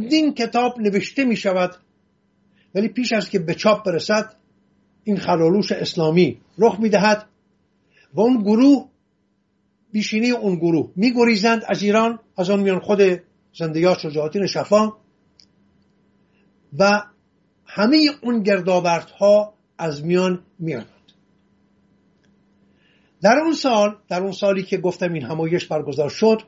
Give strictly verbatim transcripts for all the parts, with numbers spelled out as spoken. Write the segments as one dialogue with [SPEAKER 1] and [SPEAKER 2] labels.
[SPEAKER 1] چندین کتاب نوشته می شود، ولی پیش از که به چاپ برسد این خلالوش اسلامی رخ می دهد و اون گروه بیشینی اون گروه می گریزند از ایران، از آن میان خود زنده یاد شجاعالدین شفا و همه اون گردآوردها از میان می رود. در اون سال در اون سالی که گفتم این همایش برگزار شد،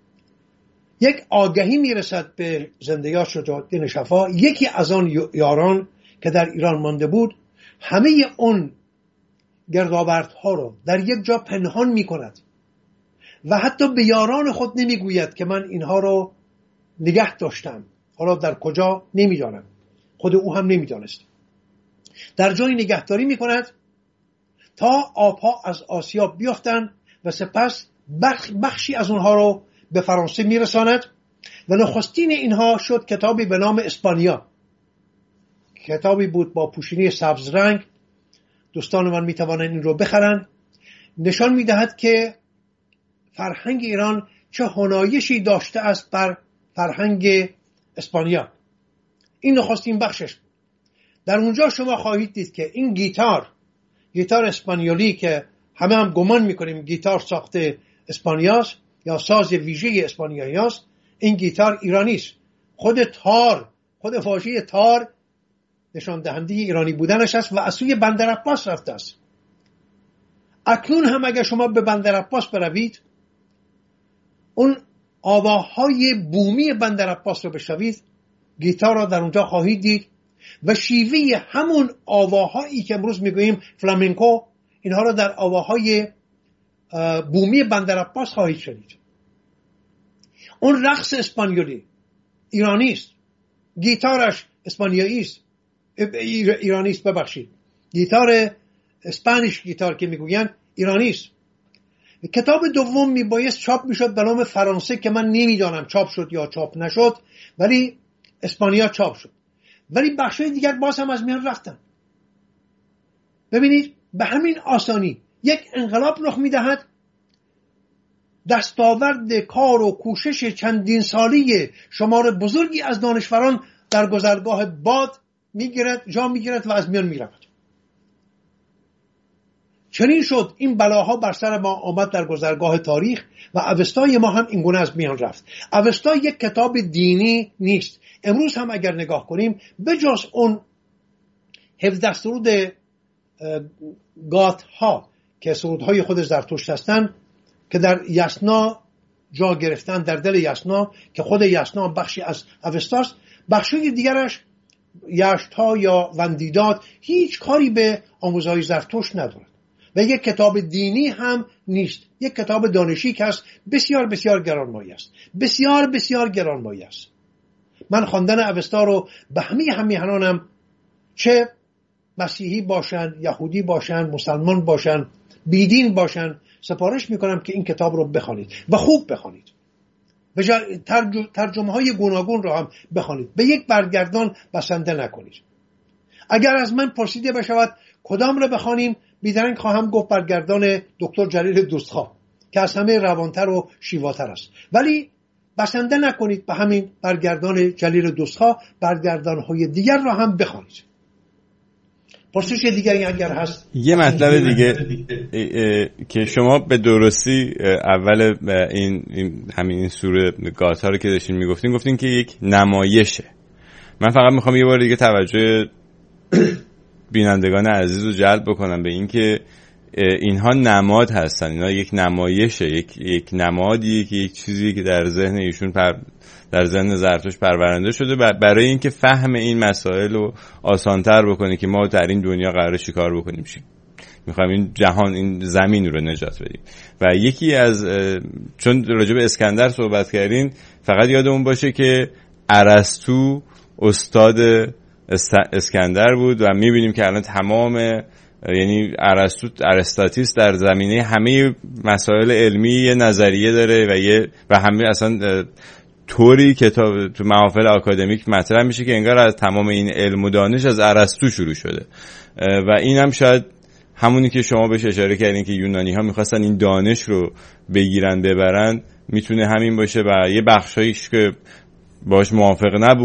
[SPEAKER 1] یک آگهی میرسد به زنده یاد شجاعالدین شفا. یکی از آن یاران که در ایران مانده بود همه اون گردآوردها رو در یک جا پنهان می کند و حتی به یاران خود نمی گوید که من اینها رو نگه داشتم، حالا در کجا نمیدانم، خود او هم نمیدانست. در جای نگهداری می کند تا آبها از آسیاب بیفتند و سپس بخشی از اونها رو به فرانسه میرساند و نخستین اینها شد کتابی به نام اسپانیا. کتابی بود با پوشینی سبز رنگ، دوستان من میتوانند این رو بخرند. نشان میدهد که فرهنگ ایران چه هنایشی داشته است بر فرهنگ اسپانیا. این نخستین بخشش بود. در اونجا شما خواهید دید که این گیتار گیتار اسپانیولی که همه هم گمان میکنیم گیتار ساخته اسپانیاست یا ساز ویژه اسپانیایی است، این گیتار ایرانی است. خود تار، خود واژه تار نشان دهنده ایرانی بودنش است و از سوی بندر عباس رفته است. اکنون هم اگر شما به بندر عباس بروید، اون آواهای بومی بندر عباس رو بشنوید، گیتار را در اونجا خواهید دید و شیوه همون آواهایی که امروز میگوییم فلامنکو، اینها را در آواهای بومی بندر عباس خواهید شنید. اون رقص اسپانیولی ایرانی است، گیتارش اسپانیایی است، ایرانی است، ببخشید گیتار اسپانیش گیتار که میگوین ایرانی است. کتاب دوم میبایست چاپ میشد به نام فرانسه که من نمیدانم چاپ شد یا چاپ نشد، ولی اسپانیا چاپ شد، ولی بخشای دیگر باز هم از میان رفتن. ببینید به همین آسانی یک انقلاب رخ میدهد، دستاورد کار و کوشش چندین سالی شمار بزرگی از دانشوران در گذرگاه باد میگیرد، جا میگیرد و از میان میرود. چنین شد این بلاها بر سر ما آمد در گذرگاه تاریخ و اوستای ما هم این گونه از میان رفت. اوستا یک کتاب دینی نیست. امروز هم اگر نگاه کنیم بجز اون هفده سرود گات ها که سرودهای خود زرتشت هستند که در یسنا جا گرفتن، در دل یسنا که خود یسنا بخشی از اوستاست، بخشی دیگرش یشت ها یا وندیداد هیچ کاری به آموزهای زرتشت ندارد و یک کتاب دینی هم نیست. یک کتاب دانشی که است، بسیار بسیار گرانمایه است، بسیار بسیار گرانمایه است. من خواندن اوستا رو به همه همیهنانم، چه مسیحی باشن، یهودی باشن، مسلمان باشن، بیدین باشن، سفارش میکنم که این کتاب رو بخوانید و خوب بخوانید و ترجمه های گوناگون رو هم بخوانید. به یک برگردان بسنده نکنید. اگر از من پرسیده بشود کدام رو بخوانیم، بیدرنگ خواهم گفت برگردان دکتر جلیل دوستخواه که از همه روانتر و شیواتر است، ولی بسنده نکنید به همین برگردان جلیل دوستخواه، برگردان‌های دیگر را هم بخوانید. پرسش دیگری اگر هست.
[SPEAKER 2] یه مطلب دیگه که شما به درستی اول این, این همین این سوره گاتا رو که داشتین میگفتین گفتین که یک نمایشه. من فقط میخوام یه بار دیگه توجه بینندگان عزیز رو جلب بکنم به این که اینها نماد هستن، اینها یک نمایشه، یک یک نمادیه که یک چیزی که در ذهن ایشون پر در ذهن زرتشت پرورنده شده برای اینکه فهم این مسائل رو آسان‌تر بکنه که ما در این دنیا قراره چیکار بکنیم. چی می‌خوایم این جهان، این زمین رو نجات بدیم. و یکی از چون راجع به اسکندر صحبت کردین، فقط یادمون باشه که ارسطو استاد اسکندر بود و می‌بینیم که الان تمام، یعنی ارسطو ارسطاتیس در زمینه همه مسائل علمی یه نظریه داره و یه و همه اصلا طوری که تو محافل آکادمیک مطرح میشه که انگار از تمام این علم و دانش از ارسطو شروع شده و این هم شاید همونی که شما بهش اشاره کردین که یونانی ها میخواستن این دانش رو بگیرن ببرن، میتونه همین باشه و یه بخشایش که باش موافق نبود